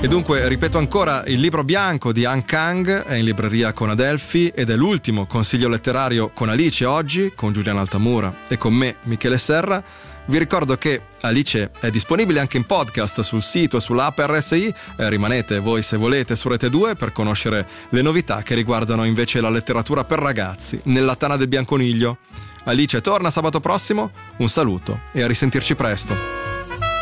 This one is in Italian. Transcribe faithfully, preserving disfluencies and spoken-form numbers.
E dunque, ripeto ancora, il libro bianco di Han Kang è in libreria con Adelphi ed è l'ultimo consiglio letterario con Alice oggi, con Giuliano Altamura e con me, Michele Serra. Vi ricordo che Alice è disponibile anche in podcast sul sito e sull'app R S I. Eh, rimanete voi, se volete, su Rete due per conoscere le novità che riguardano invece la letteratura per ragazzi nella Tana del Bianconiglio. Alice torna sabato prossimo, un saluto e a risentirci presto.